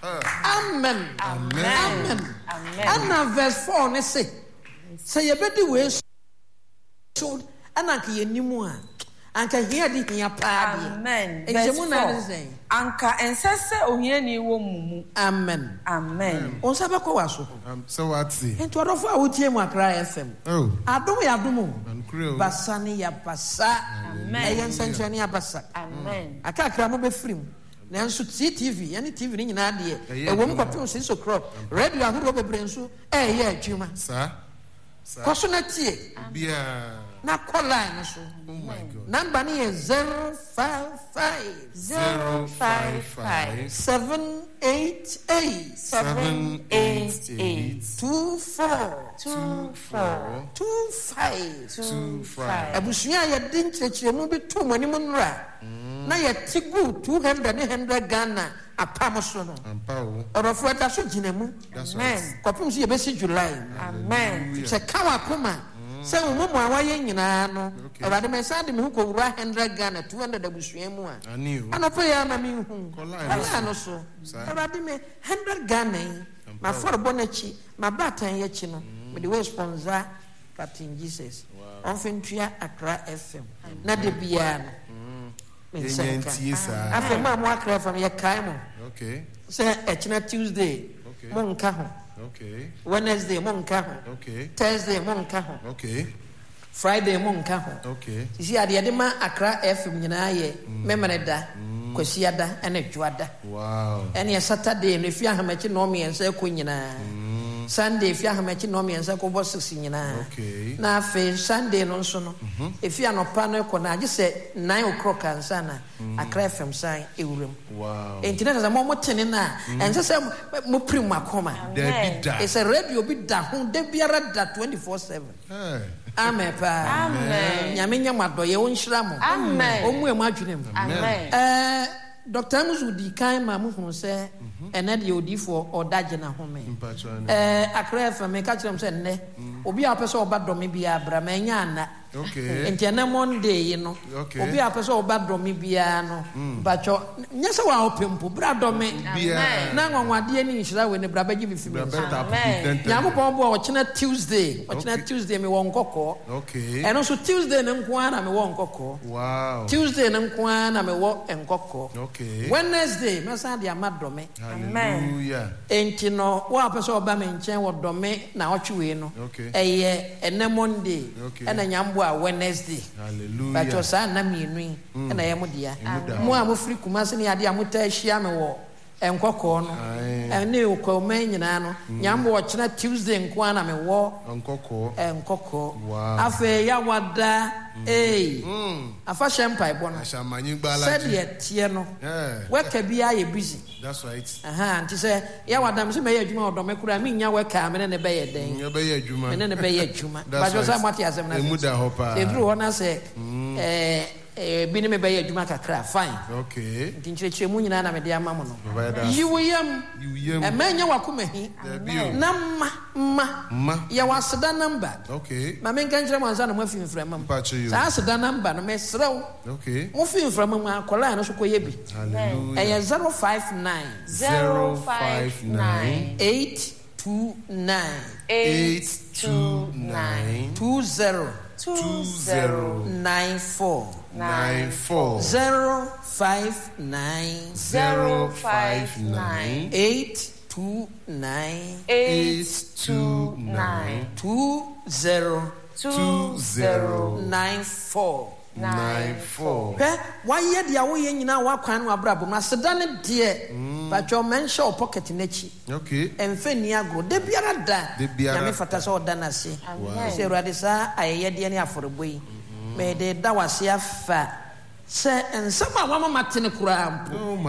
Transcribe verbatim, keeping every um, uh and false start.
Amen. Amen. Amen. Amen. And verse four ne say, say you better way so and anka ye nimu a anka here di hia pa di. Amen. Verse four. Anka ensese ohiani wo mumu. Amen. Amen. On sabako waso. Um so what say? Ento adofo a wotie mu Accra F M. Oh. Adom ya adom. Ankure. Basani ya basa. Amen. Ayen sanchani ya basa. Amen. Aka Accra mo be frim. Nanso T V, any T V ni nyina de e wo mkopem six o'clock. Radio ahoro bebre nso eh ye adwuma. Sir. Sir. Koso na tie. Bia. Na call line so. Oh my God. Number ni is zero five five zero five five seven eight eight seven eight eight two four two four two five two five. Abusua ya din kyerɛkyerɛmu bi to mo anim nra. Na ya tigu two hundred ne one hundred Ghana apam so no. Ampao. Orofo da so gyina mu. Amen. Kopim so ye besi July. Amen. Se kawa koma. Se wo mo awaye nyina no. Awade me sa de me ko wura one hundred Ghana two hundred abusua mu a. Ani o. Anopo ya ma me hu. Kola no so. Awade me one hundred Ghana. Ma for bonachi, ma batan ye chi no. Me the way sponsor Captain Jesus. On fintua Accra F M. Na de bia no. Yentie sa. Afa ma mo Accra F M ye kai mo. Okay. Say Echina Tuesday. Okay. Mo nka ho. Okay. Wednesday mo nka ho. Okay. Thursday mo nka ho. Okay. Friday mo nka ho. Okay. Sisi ade de ma Accra F M nyina ye memere da. Kwasi da ene dwoada. Wow. Ene Saturday no fi ahamachi no me ensa ko nyina. Sunday fi ahamachi no me ensa ko bo six nyina. Okay. Na fe Sunday no nso no. Efi anopa no ko na age se nine o'clock ansa na Accra F M san ewuram. Wow. Enti na mo mo tene na ensa se mo prim makoma. There be da. It's a radio bi da ho de biara da twenty-four seven. Hey. Amen pa. Amen. Nyame nyamado ye wonhyira mo. Amen. Omu emu adwene mu. Amen. Eh Doctor Musu di kan ma mu hu se ene de odifo odaje na home. Eh Accra F M ka kire m se ne obi a pese oba dome bia bra ma nya ana. Okay. Enti na Monday yi no. Obi a pese oba dome bia no. Bacho nyese wa opempo bra dome. Bia. Na nwanwade ni nhira we ne bra ba gi bi fi me. Amen. Nyakopon bo o chena Tuesday, o chena Tuesday me won kokko. Okay. Eno so Tuesday ne nko ana me won kokko. Wow. Tuesday ne nko ana me wo enkokko. Okay. Wednesday me sa de amadome. Hallelujah. Enti no wo apese oba me nchen wo dome na otwe no. Okay. Eye ene Monday. Okay. Ena nyambo a Wednesday. Hallelujah. But yo sa na mienu ena ye modia. Mo a mo free Kumasi ne ade amota ahia me wo enkokko no. Ene okoma nyina no. Nyambo wo chena Tuesday nko ana me wo enkokko. Enkokko. Wow. Afa ya wada eh. Afa shempai bo no. Ashamanyi gbala. Said ye tie no. Yeah. Weka bia ye busy. That's right. Aha, nti say ya wadam se me ye adwuma odome kura me nya weka me ne ne be ye den. Nya be ye adwuma. Me ne ne be ye adwuma. That's Ba jo sa right. mati asem na. Emu da hopa. Se dru ho na se eh eh bi ne me be ye adwuma kakra fine. Okay. Nti nkyerɛkyerɛ mu nyina na me de ama mo no. Provider. Yiwuyam. Yiwuyam. E ma nya wakoma hi. Na ma ma. Ma. Ya waseda number. Okay. Ma me nka nkyerɛ mo ansa na mo afin frama mo. Pacho you. Sa aseda number no me serew. Okay. Mo fin frama mo akola no so koye bi. Hallelujah. Eh zero five nine zero five nine eight two nine eight two nine two zero two zero nine four nine four zero five nine zero five nine eight two nine eight two nine two zero two zero nine four nine four. Pe waye dia wo ye nyina wa kwan no abrabo na seda ne de ba jo mention o pocket nechi. Okay. Emfe ni agro de biara da. De biara. Ya me fata so da na se. Se ruade sa ayeye de ne aforebo yi. Me de da wase afa se ensama wa mama tene kura ampo.